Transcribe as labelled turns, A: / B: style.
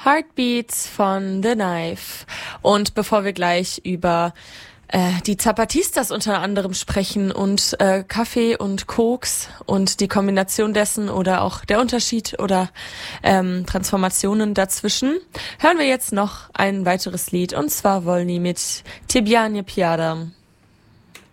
A: Heartbeats von The Knife. Und bevor wir gleich über die Zapatistas unter anderem sprechen und Kaffee und Koks und die Kombination dessen oder auch der Unterschied oder Transformationen dazwischen, hören wir jetzt noch ein weiteres Lied, und zwar Volny mit Ti biani piada.